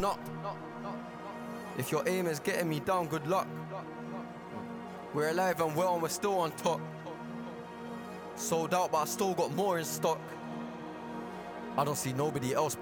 up. If your aim is getting me down, good luck. We're alive and well and we're still on top. Sold out but I still got more in stock. I don't see nobody else